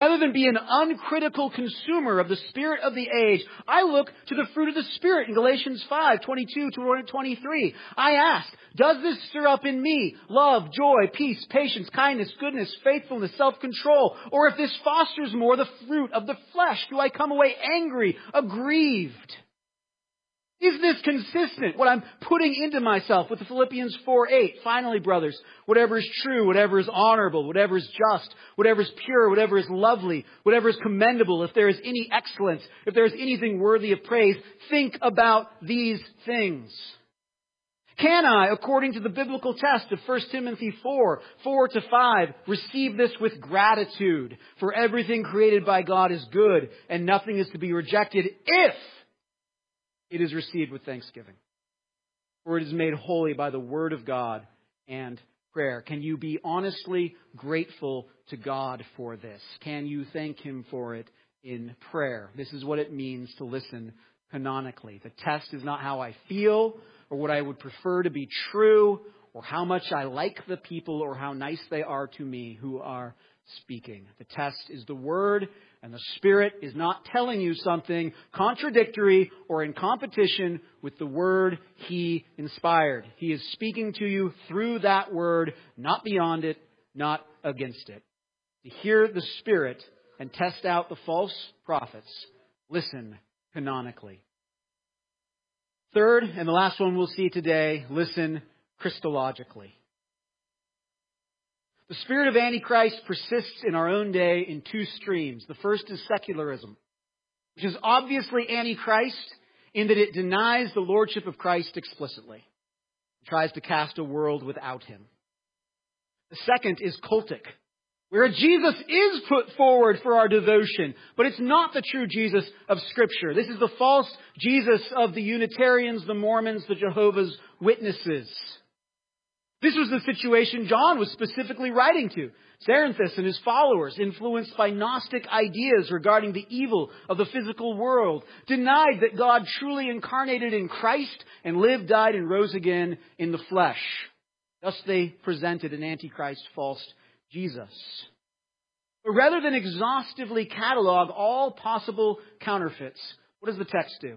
Rather than be an uncritical consumer of the spirit of the age, I look to the fruit of the Spirit in Galatians 5:22-23. I ask, does this stir up in me love, joy, peace, patience, kindness, goodness, faithfulness, self-control? Or if this fosters more the fruit of the flesh, do I come away angry, aggrieved? Is this consistent, what I'm putting into myself with the Philippians 4:8? Finally, brothers, whatever is true, whatever is honorable, whatever is just, whatever is pure, whatever is lovely, whatever is commendable, if there is any excellence, if there is anything worthy of praise, think about these things. Can I, according to the biblical test of 1 Timothy 4:4-5, receive this with gratitude? For everything created by God is good, and nothing is to be rejected if it is received with thanksgiving. For it is made holy by the word of God and prayer. Can you be honestly grateful to God for this? Can you thank Him for it in prayer? This is what it means to listen canonically. The test is not how I feel or what I would prefer to be true or how much I like the people or how nice they are to me who are speaking. The test is the Word, and the Spirit is not telling you something contradictory or in competition with the Word He inspired. He is speaking to you through that Word, not beyond it, not against it. To hear the Spirit and test out the false prophets, listen canonically. Third, and the last one we'll see today, listen Christologically. The spirit of Antichrist persists in our own day in two streams. The first is secularism, which is obviously Antichrist in that it denies the lordship of Christ explicitly. It tries to cast a world without Him. The second is cultic, where Jesus is put forward for our devotion, but it's not the true Jesus of Scripture. This is the false Jesus of the Unitarians, the Mormons, the Jehovah's Witnesses. This was the situation John was specifically writing to. Cerinthus and his followers, influenced by Gnostic ideas regarding the evil of the physical world, denied that God truly incarnated in Christ and lived, died, and rose again in the flesh. Thus they presented an Antichrist false Jesus. But rather than exhaustively catalog all possible counterfeits, what does the text do?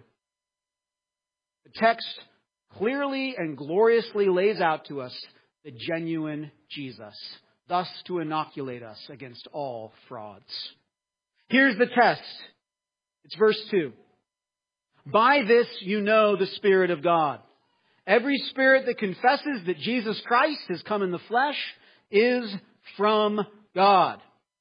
The text clearly and gloriously lays out to us the genuine Jesus, thus to inoculate us against all frauds. Here's the test. It's verse 2. By this you know the Spirit of God. Every spirit that confesses that Jesus Christ has come in the flesh is from God.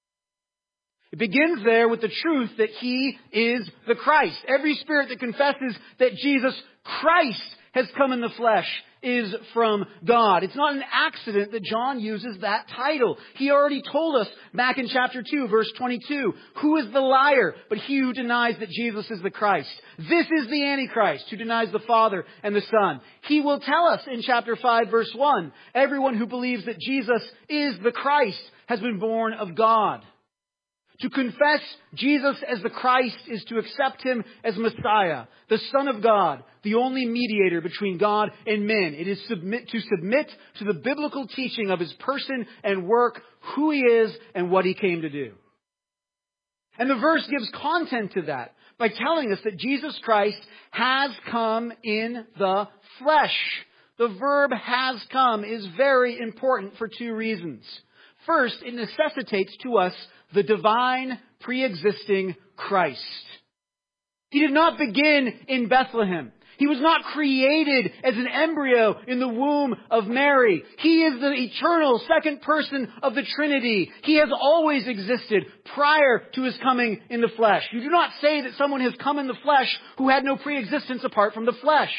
It begins there with the truth that He is the Christ. Every spirit that confesses that Jesus Christ has come in the flesh is from God. It's not an accident that John uses that title. He already told us back in chapter 2, verse 22, who is the liar but he who denies that Jesus is the Christ? This is the Antichrist who denies the Father and the Son. He will tell us in chapter 5, verse 1, everyone who believes that Jesus is the Christ has been born of God. To confess Jesus as the Christ is to accept Him as Messiah, the Son of God, the only mediator between God and men. It is to submit to the biblical teaching of His person and work, who He is and what He came to do. And the verse gives content to that by telling us that Jesus Christ has come in the flesh. The verb has come is very important for two reasons. First, it necessitates to us the divine, pre-existing Christ. He did not begin in Bethlehem. He was not created as an embryo in the womb of Mary. He is the eternal second person of the Trinity. He has always existed prior to His coming in the flesh. You do not say that someone has come in the flesh who had no pre-existence apart from the flesh.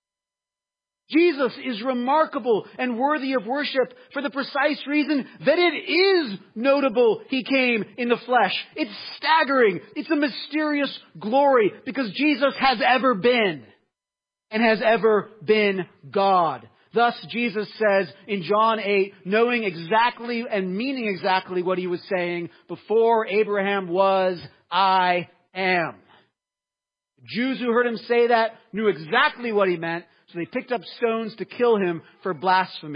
Jesus is remarkable and worthy of worship for the precise reason that it is notable He came in the flesh. It's staggering. It's a mysterious glory because Jesus has ever been and has ever been God. Thus, Jesus says in John 8, knowing exactly and meaning exactly what He was saying, before Abraham was, I am. The Jews who heard Him say that knew exactly what He meant. So they picked up stones to kill Him for blasphemy.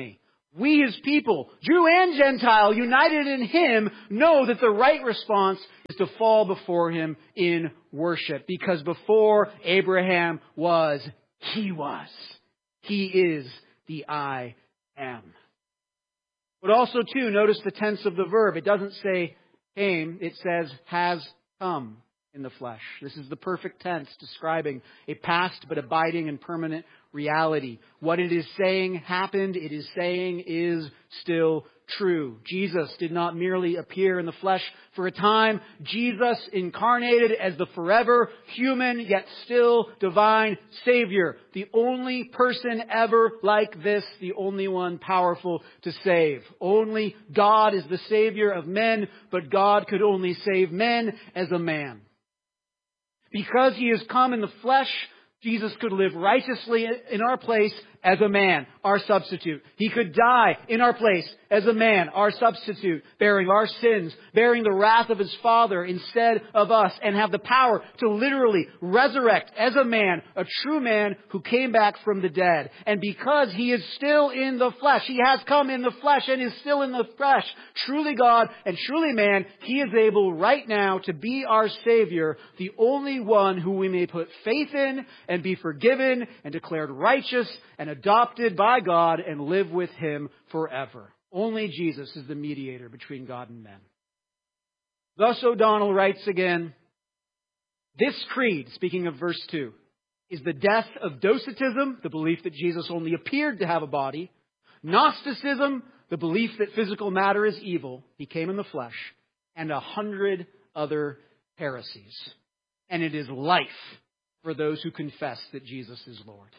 We, His people, Jew and Gentile, united in Him, know that the right response is to fall before Him in worship. Because before Abraham was, He was. He is the I am. But also, too, notice the tense of the verb. It doesn't say came, it says has come in the flesh. This is the perfect tense describing a past but abiding and permanent reality. What it is saying happened, it is saying is still true. Jesus did not merely appear in the flesh for a time. Jesus incarnated as the forever human yet still divine Savior. The only person ever like this, the only one powerful to save. Only God is the Savior of men, but God could only save men as a man. Because He has come in the flesh, Jesus could live righteously in our place as a man, our substitute. He could die in our place as a man, our substitute, bearing our sins, bearing the wrath of His Father instead of us, and have the power to literally resurrect as a man, a true man who came back from the dead. And because He is still in the flesh, He has come in the flesh and is still in the flesh, truly God and truly man, He is able right now to be our Savior, the only one who we may put faith in and be forgiven and declared righteous and adopted by God and live with Him forever. Only Jesus is the mediator between God and men. Thus O'Donnell writes again, this creed, speaking of verse 2, is the death of Docetism, the belief that Jesus only appeared to have a body, Gnosticism, the belief that physical matter is evil, He came in the flesh, and 100 other heresies. And it is life for those who confess that Jesus is Lord.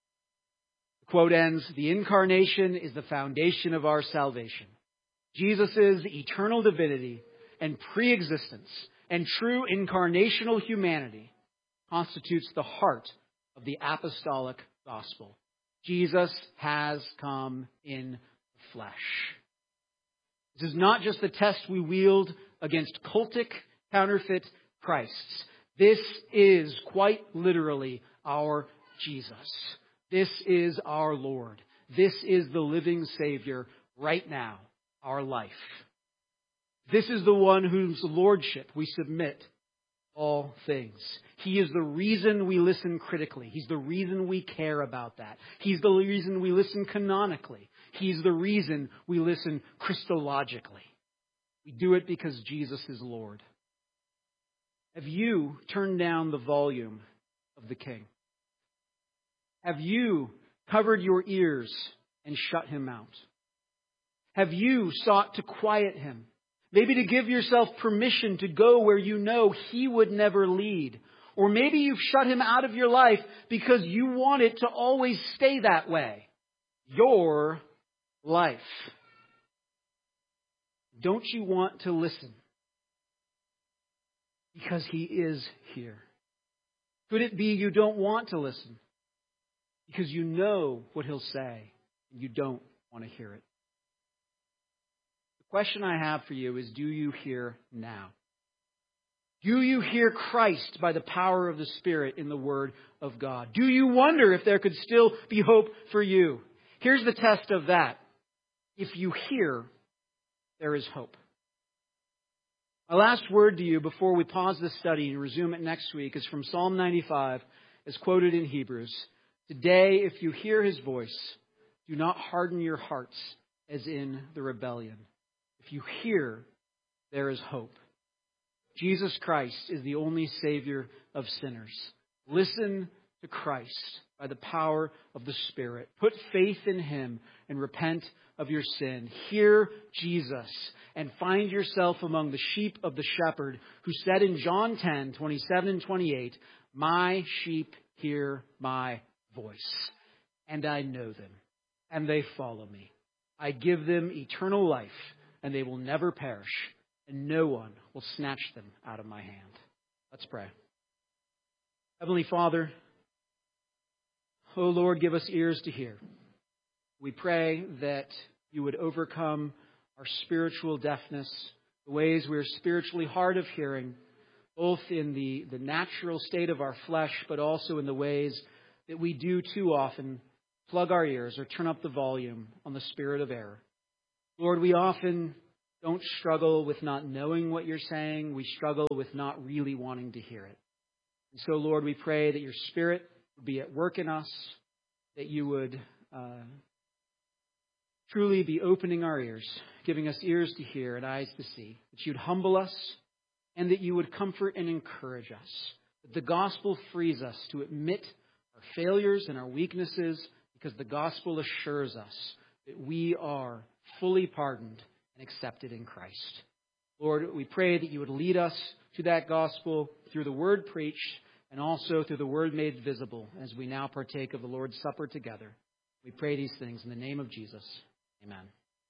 Quote ends, the incarnation is the foundation of our salvation. Jesus' eternal divinity and pre-existence and true incarnational humanity constitutes the heart of the apostolic gospel. Jesus has come in the flesh. This is not just the test we wield against cultic, counterfeit Christs. This is quite literally our Jesus. This is our Lord. This is the living Savior right now, our life. This is the one whose lordship we submit all things. He is the reason we listen critically. He's the reason we care about that. He's the reason we listen canonically. He's the reason we listen Christologically. We do it because Jesus is Lord. Have you turned down the volume of the King? Have you covered your ears and shut Him out? Have you sought to quiet Him? Maybe to give yourself permission to go where you know He would never lead. Or maybe you've shut Him out of your life because you want it to always stay that way. Your life. Don't you want to listen? Because He is here. Could it be you don't want to listen? Because you know what He'll say, and you don't want to hear it. The question I have for you is, do you hear now? Do you hear Christ by the power of the Spirit in the Word of God? Do you wonder if there could still be hope for you? Here's the test of that. If you hear, there is hope. My last word to you before we pause this study and resume it next week is from Psalm 95, as quoted in Hebrews. Today, if you hear His voice, do not harden your hearts as in the rebellion. If you hear, there is hope. Jesus Christ is the only Savior of sinners. Listen to Christ by the power of the Spirit. Put faith in Him and repent of your sin. Hear Jesus and find yourself among the sheep of the shepherd who said in John 10, 27 and 28, my sheep hear my voice, and I know them, and they follow me. I give them eternal life, and they will never perish, and no one will snatch them out of my hand. Let's pray. Heavenly Father, O Lord, give us ears to hear. We pray that You would overcome our spiritual deafness, the ways we are spiritually hard of hearing, both in the natural state of our flesh, but also in the ways that we do too often plug our ears or turn up the volume on the spirit of error. Lord, we often don't struggle with not knowing what you're saying. We struggle with not really wanting to hear it. And so, Lord, we pray that your Spirit would be at work in us, that you would truly be opening our ears, giving us ears to hear and eyes to see, that you'd humble us and that you would comfort and encourage us, that the gospel frees us to admit our failures and our weaknesses because the gospel assures us that we are fully pardoned and accepted in Christ. Lord, we pray that you would lead us to that gospel through the word preached and also through the word made visible as we now partake of the Lord's Supper together. We pray these things in the name of Jesus. Amen.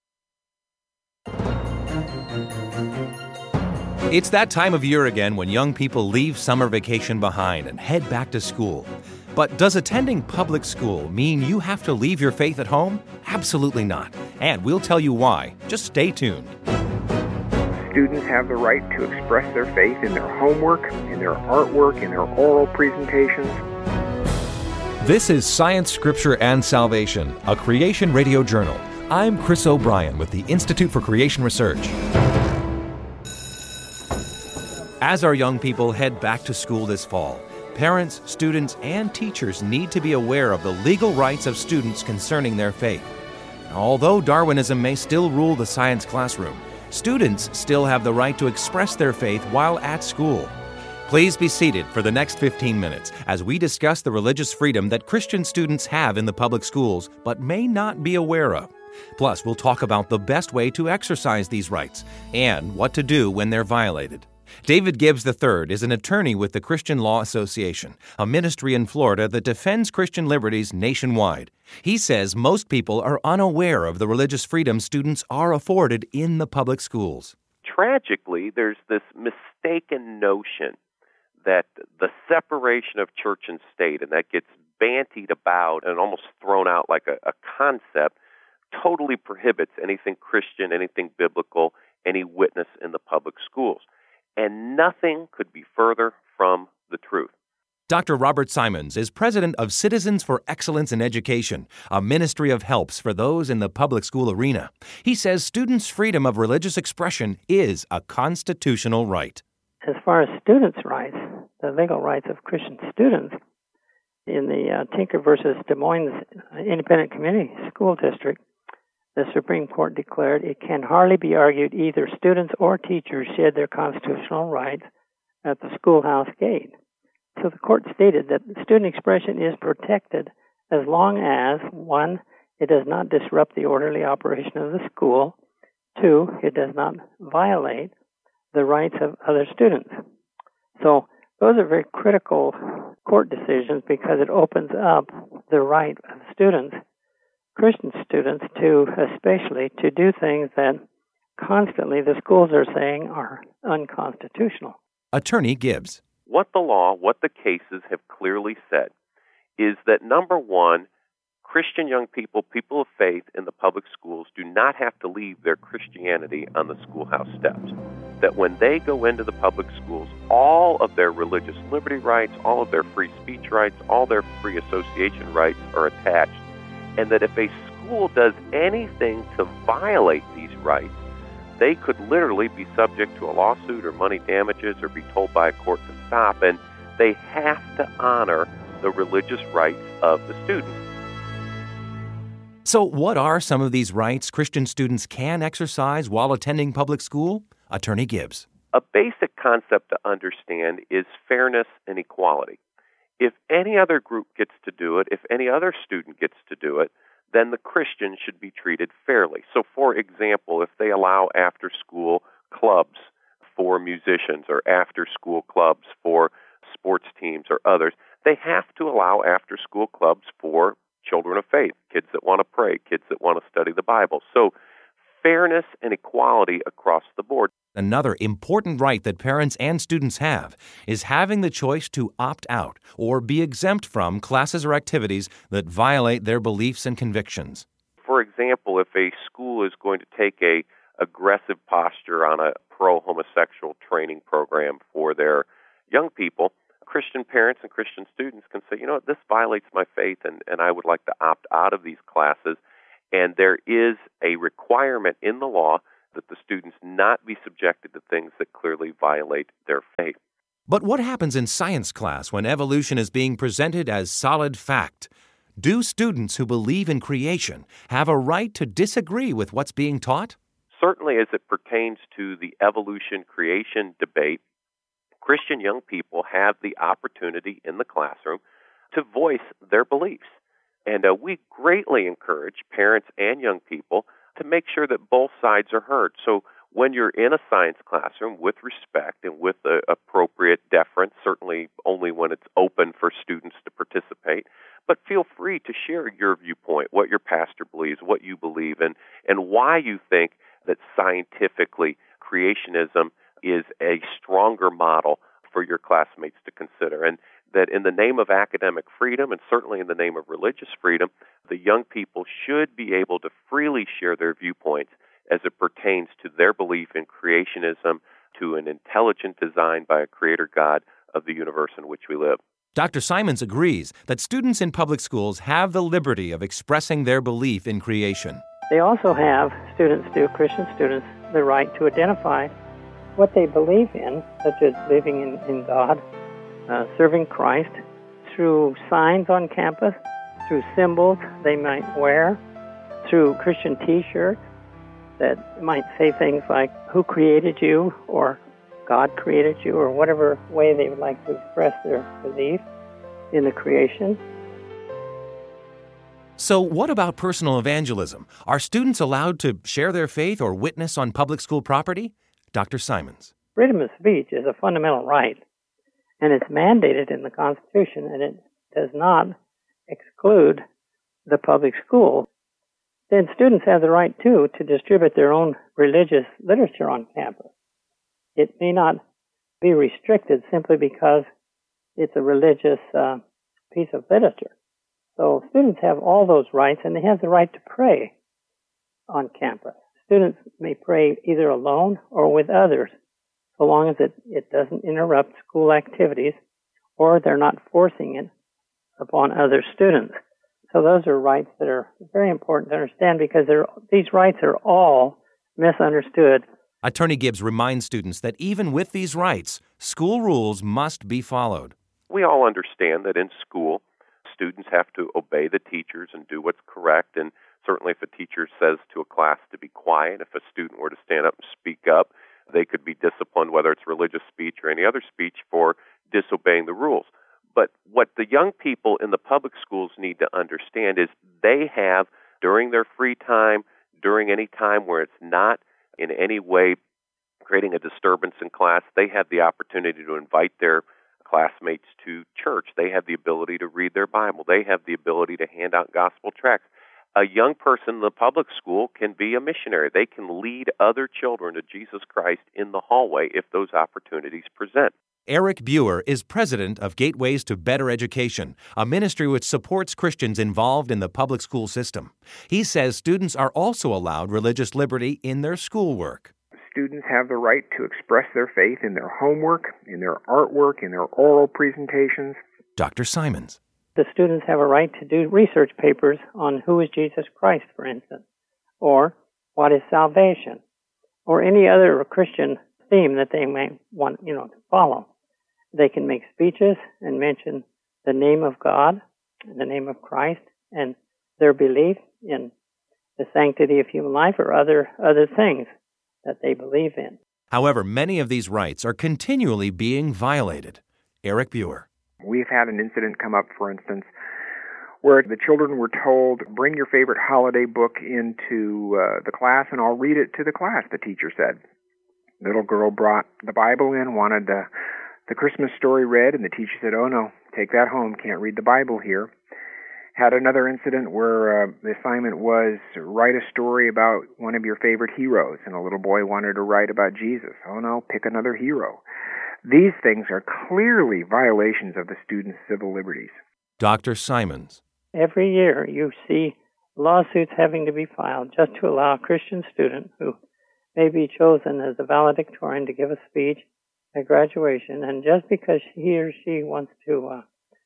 It's that time of year again when young people leave summer vacation behind and head back to school. But does attending public school mean you have to leave your faith at home? Absolutely not. And we'll tell you why. Just stay tuned. Students have the right to express their faith in their homework, in their artwork, in their oral presentations. This is Science, Scripture, and Salvation, a Creation Radio Journal. I'm Chris O'Brien with the Institute for Creation Research. As our young people head back to school this fall, parents, students, and teachers need to be aware of the legal rights of students concerning their faith. Although Darwinism may still rule the science classroom, students still have the right to express their faith while at school. Please be seated for the next 15 minutes as we discuss the religious freedom that Christian students have in the public schools but may not be aware of. Plus, we'll talk about the best way to exercise these rights and what to do when they're violated. David Gibbs III is an attorney with the Christian Law Association, a ministry in Florida that defends Christian liberties nationwide. He says most people are unaware of the religious freedom students are afforded in the public schools. Tragically, there's this mistaken notion that the separation of church and state, and that gets bantied about and almost thrown out like a concept, totally prohibits anything Christian, anything biblical, any witness in the public schools. And nothing could be further from the truth. Dr. Robert Simons is president of Citizens for Excellence in Education, a ministry of helps for those in the public school arena. He says students' freedom of religious expression is a constitutional right. As far as students' rights, the legal rights of Christian students, in the Tinker versus Des Moines Independent Community School District, the Supreme Court declared it can hardly be argued either students or teachers shed their constitutional rights at the schoolhouse gate. So the court stated that student expression is protected as long as, 1, it does not disrupt the orderly operation of the school, 2, it does not violate the rights of other students. So those are very critical court decisions because it opens up the right of students, Christian students, especially to do things that constantly the schools are saying are unconstitutional. Attorney Gibbs. What the law, what the cases have clearly said is that, number one, Christian young people, people of faith in the public schools, do not have to leave their Christianity on the schoolhouse steps. That when they go into the public schools, all of their religious liberty rights, all of their free speech rights, all their free association rights are attached. And that if a school does anything to violate these rights, they could literally be subject to a lawsuit or money damages or be told by a court to stop. And they have to honor the religious rights of the students. So what are some of these rights Christian students can exercise while attending public school? Attorney Gibbs. A basic concept to understand is fairness and equality. If any other group gets to do it, if any other student gets to do it, then the Christian should be treated fairly. So, for example, if they allow after-school clubs for musicians or after-school clubs for sports teams or others, they have to allow after-school clubs for children of faith, kids that want to pray, kids that want to study the Bible. So, fairness and equality across the board. Another important right that parents and students have is having the choice to opt out or be exempt from classes or activities that violate their beliefs and convictions. For example, if a school is going to take a aggressive posture on a pro-homosexual training program for their young people, Christian parents and Christian students can say, this violates my faith, and I would like to opt out of these classes. And there is a requirement in the law that the students not be subjected to things that clearly violate their faith. But what happens in science class when evolution is being presented as solid fact? Do students who believe in creation have a right to disagree with what's being taught? Certainly, as it pertains to the evolution-creation debate, Christian young people have the opportunity in the classroom to voice their beliefs. And we greatly encourage parents and young people to make sure that both sides are heard. So when you're in a science classroom, with respect and with the appropriate deference, certainly only when it's open for students to participate, but feel free to share your viewpoint, what your pastor believes, what you believe, and why you think that scientifically creationism is a stronger model for your classmates to consider. And that in the name of academic freedom, and certainly in the name of religious freedom, the young people should be able to freely share their viewpoints as it pertains to their belief in creationism, to an intelligent design by a creator God of the universe in which we live. Dr. Simons agrees that students in public schools have the liberty of expressing their belief in creation. They also have, Christian students, the right to identify what they believe in, such as believing in God, serving Christ, through signs on campus, through symbols they might wear, through Christian T-shirts that might say things like, "Who created you?" or "God created you," or whatever way they would like to express their belief in the creation. So what about personal evangelism? Are students allowed to share their faith or witness on public school property? Dr. Simons. Freedom of speech is a fundamental right, and it's mandated in the Constitution, and it does not exclude the public school. Then students have the right, too, to distribute their own religious literature on campus. It may not be restricted simply because it's a religious piece of literature. So students have all those rights, and they have the right to pray on campus. Students may pray either alone or with others, so long as it doesn't interrupt school activities or they're not forcing it upon other students. So those are rights that are very important to understand because these rights are all misunderstood. Attorney Gibbs reminds students that even with these rights, school rules must be followed. We all understand that in school, students have to obey the teachers and do what's correct. And certainly if a teacher says to a class to be quiet, if a student were to stand up and speak up, they could be disciplined, whether it's religious speech or any other speech, for disobeying the rules. But what the young people in the public schools need to understand is they have, during their free time, during any time where it's not in any way creating a disturbance in class, they have the opportunity to invite their classmates to church. They have the ability to read their Bible. They have the ability to hand out gospel tracts. A young person in the public school can be a missionary. They can lead other children to Jesus Christ in the hallway if those opportunities present. Eric Buer is president of Gateways to Better Education, a ministry which supports Christians involved in the public school system. He says students are also allowed religious liberty in their schoolwork. Students have the right to express their faith in their homework, in their artwork, in their oral presentations. Dr. Simons. The students have a right to do research papers on who is Jesus Christ, for instance, or what is salvation, or any other Christian theme that they may want, to follow. They can make speeches and mention the name of God, the name of Christ, and their belief in the sanctity of human life or other things that they believe in. However, many of these rights are continually being violated. Eric Buer. We've had an incident come up, for instance, where the children were told, bring your favorite holiday book into the class and I'll read it to the class, the teacher said. Little girl brought the Bible in, wanted the Christmas story read, and the teacher said, oh no, take that home, can't read the Bible here. Had another incident where the assignment was write a story about one of your favorite heroes, and a little boy wanted to write about Jesus. Oh no, pick another hero. These things are clearly violations of the students' civil liberties. Dr. Simons. Every year you see lawsuits having to be filed just to allow a Christian student who may be chosen as a valedictorian to give a speech at graduation, and just because he or she wants to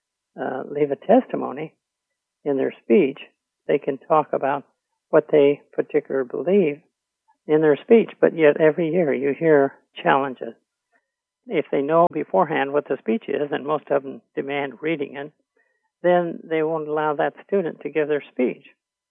leave a testimony in their speech, they can talk about what they particularly believe in their speech. But yet every year you hear challenges. If they know beforehand what the speech is, and most of them demand reading it, then they won't allow that student to give their speech.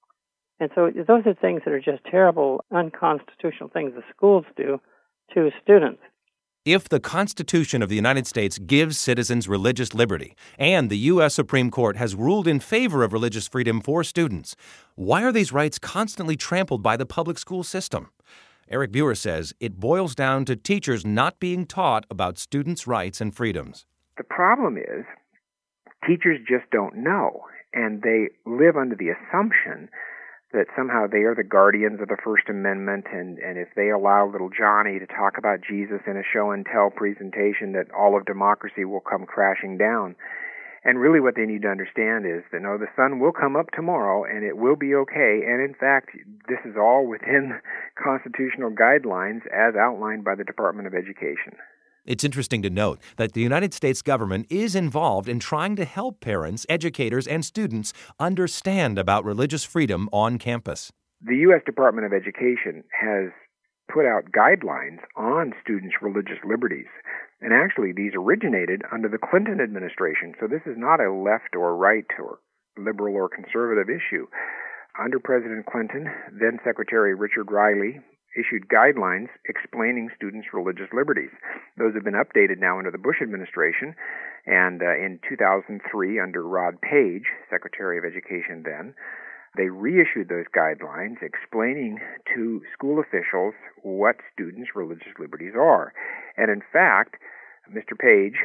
And so those are things that are just terrible, unconstitutional things the schools do to students. If the Constitution of the United States gives citizens religious liberty, and the U.S. Supreme Court has ruled in favor of religious freedom for students, why are these rights constantly trampled by the public school system? Eric Buer says it boils down to teachers not being taught about students' rights and freedoms. The problem is teachers just don't know, and they live under the assumption that somehow they are the guardians of the First Amendment, and if they allow little Johnny to talk about Jesus in a show-and-tell presentation, that all of democracy will come crashing down. And really what they need to understand is that, no, the sun will come up tomorrow, and it will be okay, and in fact, this is all within constitutional guidelines as outlined by the Department of Education. It's interesting to note that the United States government is involved in trying to help parents, educators, and students understand about religious freedom on campus. The U.S. Department of Education has put out guidelines on students' religious liberties. And actually, these originated under the Clinton administration. So this is not a left or right or liberal or conservative issue. Under President Clinton, then Secretary Richard Riley issued guidelines explaining students' religious liberties. Those have been updated now under the Bush administration, and in 2003, under Rod Page, Secretary of Education then, they reissued those guidelines explaining to school officials what students' religious liberties are. And in fact, Mr. Page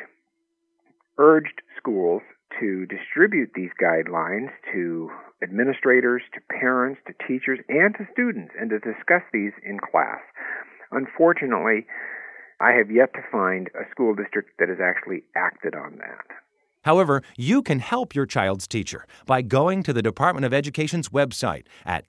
urged schools to distribute these guidelines to administrators, to parents, to teachers, and to students, and to discuss these in class. Unfortunately, I have yet to find a school district that has actually acted on that. However, you can help your child's teacher by going to the Department of Education's website at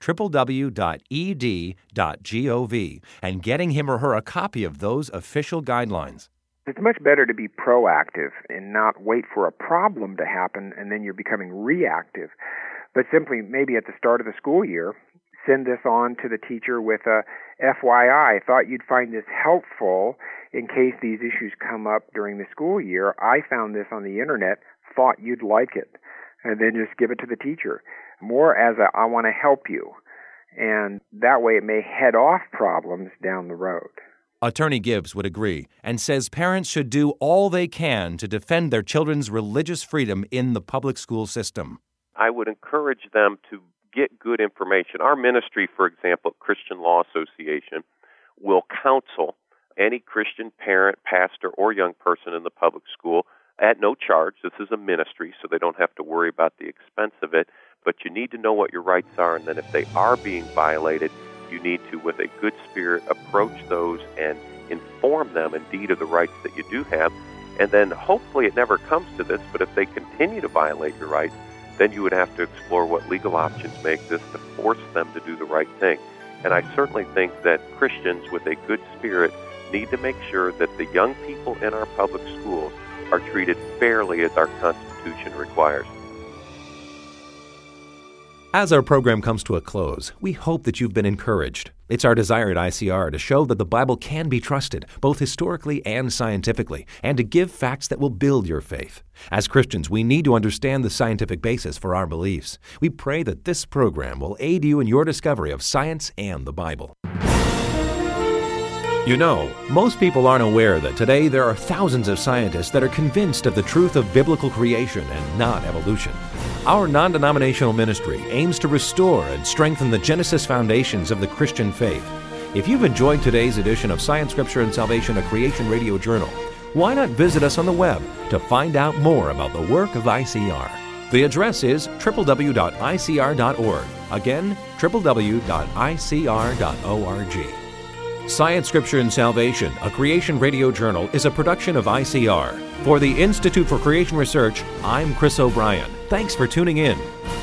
www.ed.gov and getting him or her a copy of those official guidelines. It's much better to be proactive and not wait for a problem to happen and then you're becoming reactive, but simply maybe at the start of the school year, send this on to the teacher with a FYI. Thought you'd find this helpful in case these issues come up during the school year. I found this on the internet, thought you'd like it, and then just give it to the teacher. More as a, I want to help you, and that way it may head off problems down the road. Attorney Gibbs would agree and says parents should do all they can to defend their children's religious freedom in the public school system. I would encourage them to get good information. Our ministry, for example, Christian Law Association, will counsel any Christian parent, pastor, or young person in the public school at no charge. This is a ministry, so they don't have to worry about the expense of it. But you need to know what your rights are, and then if they are being violated, you need to, with a good spirit, approach those and inform them indeed of the rights that you do have. And then hopefully it never comes to this, but if they continue to violate your rights, then you would have to explore what legal options may exist to force them to do the right thing. And I certainly think that Christians with a good spirit need to make sure that the young people in our public schools are treated fairly as our Constitution requires. As our program comes to a close, we hope that you've been encouraged. It's our desire at ICR to show that the Bible can be trusted, both historically and scientifically, and to give facts that will build your faith. As Christians, we need to understand the scientific basis for our beliefs. We pray that this program will aid you in your discovery of science and the Bible. You know, most people aren't aware that today there are thousands of scientists that are convinced of the truth of biblical creation and not evolution. Our non-denominational ministry aims to restore and strengthen the Genesis foundations of the Christian faith. If you've enjoyed today's edition of Science, Scripture, and Salvation, a Creation Radio Journal, why not visit us on the web to find out more about the work of ICR? The address is www.icr.org. Again, www.icr.org. Science, Scripture, and Salvation, a Creation Radio Journal, is a production of ICR. For the Institute for Creation Research, I'm Chris O'Brien. Thanks for tuning in.